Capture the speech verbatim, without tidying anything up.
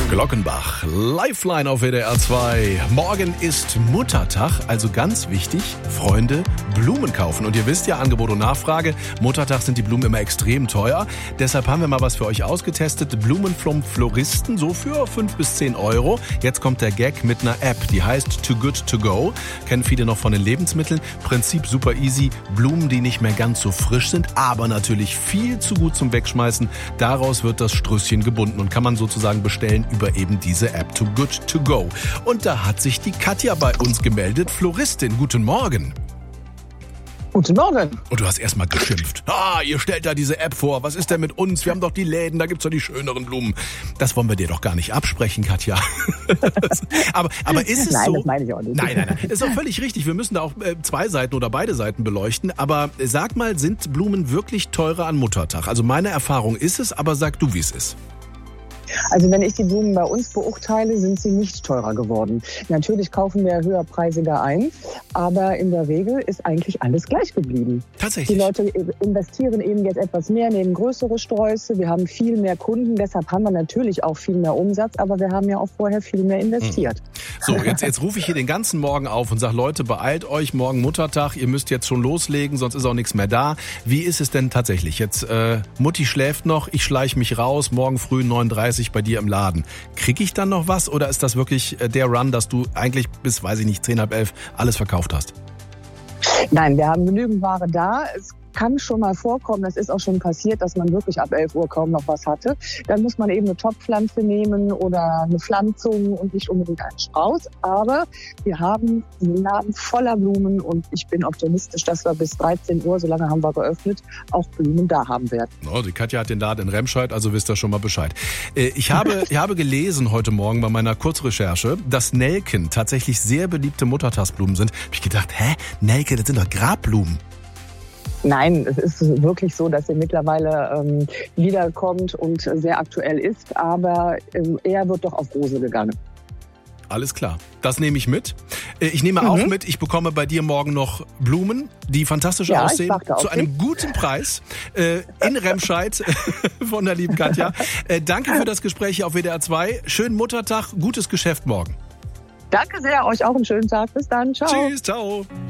Glockenbach, Lifeline auf W D R zwei. Morgen ist Muttertag, also ganz wichtig, Freunde, Blumen kaufen. Und ihr wisst ja, Angebot und Nachfrage, Muttertag sind die Blumen immer extrem teuer. Deshalb haben wir mal was für euch ausgetestet. Blumen vom Floristen, so für fünf bis zehn Euro. Jetzt kommt der Gag mit einer App, die heißt Too Good To Go. Kennen viele noch von den Lebensmitteln. Prinzip super easy. Blumen, die nicht mehr ganz so frisch sind, aber natürlich viel zu gut zum Wegschmeißen. Daraus wird das Strösschen gebunden und kann man sozusagen bestellen über eben diese App Too Good To Go. Und da hat sich die Katja bei uns gemeldet. Floristin, guten Morgen. Guten Morgen. Und du hast erstmal geschimpft. Ah, ihr stellt da diese App vor. Was ist denn mit uns? Wir haben doch die Läden, da gibt's doch die schöneren Blumen. Das wollen wir dir doch gar nicht absprechen, Katja. aber, aber ist es nein, so? Das meine ich auch nicht. Nein, nein, nein. Ist auch völlig richtig. Wir müssen da auch äh, zwei Seiten oder beide Seiten beleuchten. Aber äh, sag mal, sind Blumen wirklich teurer an Muttertag? Also meine Erfahrung ist es, aber sag du, wie es ist. Also wenn ich die Blumen bei uns beurteile, sind sie nicht teurer geworden. Natürlich kaufen wir höherpreisiger ein, aber in der Regel ist eigentlich alles gleich geblieben. Tatsächlich. Die Leute investieren eben jetzt etwas mehr, nehmen größere Sträuße. Wir haben viel mehr Kunden, deshalb haben wir natürlich auch viel mehr Umsatz, aber wir haben ja auch vorher viel mehr investiert. So, jetzt, jetzt rufe ich hier den ganzen Morgen auf und sage, Leute, beeilt euch, morgen Muttertag, ihr müsst jetzt schon loslegen, sonst ist auch nichts mehr da. Wie ist es denn tatsächlich? Jetzt, äh, Mutti schläft noch, ich schleiche mich raus, morgen früh neun Uhr dreißig bei dir im Laden. Krieg ich dann noch was oder ist das wirklich der Run, dass du eigentlich bis, weiß ich nicht, zehn, halb elf alles verkauft hast? Nein, wir haben genügend Ware da. Es kann schon mal vorkommen, das ist auch schon passiert, dass man wirklich ab elf Uhr kaum noch was hatte. Dann muss man eben eine Topfpflanze nehmen oder eine Pflanzung und nicht unbedingt einen Strauß. Aber wir haben einen Laden voller Blumen und ich bin optimistisch, dass wir bis dreizehn Uhr, so lange haben wir geöffnet, auch Blumen da haben werden. Oh, die Katja hat den Laden in Remscheid, also wisst ihr schon mal Bescheid. Ich habe, ich habe gelesen heute Morgen bei meiner Kurzrecherche, dass Nelken tatsächlich sehr beliebte Muttertagsblumen sind. Hab ich gedacht, hä? Nelken, das sind doch Grabblumen. Nein, es ist wirklich so, dass er mittlerweile ähm, wiederkommt und sehr aktuell ist, aber ähm, er wird doch auf Rose gegangen. Alles klar, das nehme ich mit. Ich nehme mhm. auch mit, ich bekomme bei dir morgen noch Blumen, die fantastisch ja, aussehen, zu einem dich. guten Preis äh, in Remscheid von der lieben Katja. Äh, danke für das Gespräch hier auf W D R zwei. Schönen Muttertag, gutes Geschäft morgen. Danke sehr, euch auch einen schönen Tag. Bis dann, ciao. Tschüss, ciao.